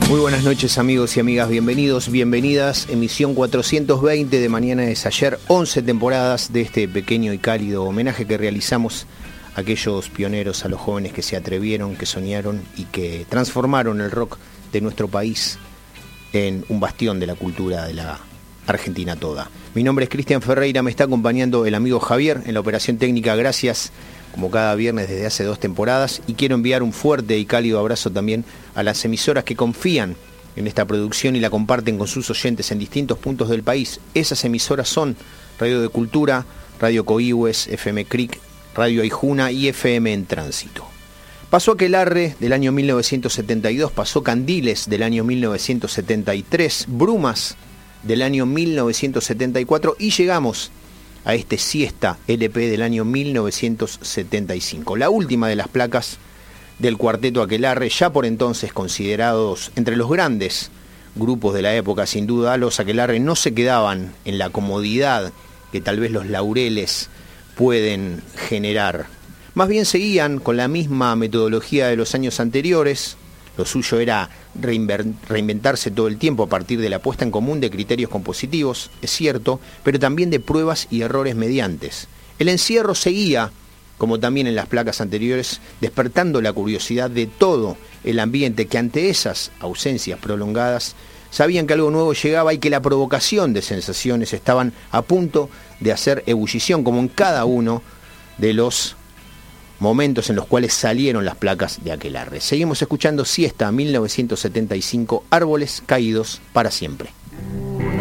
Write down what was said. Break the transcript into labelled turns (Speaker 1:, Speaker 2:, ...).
Speaker 1: Muy buenas noches, amigos y amigas, bienvenidos, bienvenidas. Emisión 420 de Mañana es Ayer, 11 temporadas de este pequeño y cálido homenaje que realizamos a aquellos pioneros, a los jóvenes que se atrevieron, que soñaron y que transformaron el rock de nuestro país en un bastión de la cultura de la Argentina toda. Mi nombre es Cristian Ferreira, me está acompañando el amigo Javier en la operación técnica. Gracias, como cada viernes desde hace 2 temporadas, y quiero enviar un fuerte y cálido abrazo también a las emisoras que confían en esta producción y la comparten con sus oyentes en distintos puntos del país. Esas emisoras son Radio de Cultura, Radio Coihues, FM Cric, Radio Aijuna y FM en Tránsito. Pasó Aquelarre del año 1972, pasó Candiles del año 1973, Brumas del año 1974 y llegamos a este Siesta LP del año 1975. La última de las placas del cuarteto Aquelarre, ya por entonces considerados entre los grandes grupos de la época, sin duda. Los Aquelarre no se quedaban en la comodidad que tal vez los laureles pueden generar. Más bien seguían con la misma metodología de los años anteriores. Lo suyo era reinventarse todo el tiempo a partir de la puesta en común de criterios compositivos, es cierto, pero también de pruebas y errores mediantes. El encierro seguía, como también en las placas anteriores, despertando la curiosidad de todo el ambiente que ante esas ausencias prolongadas sabían que algo nuevo llegaba y que la provocación de sensaciones estaban a punto de hacer ebullición, como en cada uno de los momentos en los cuales salieron las placas de Aquelarre. Seguimos escuchando Siesta 1975, Árboles Caídos para Siempre.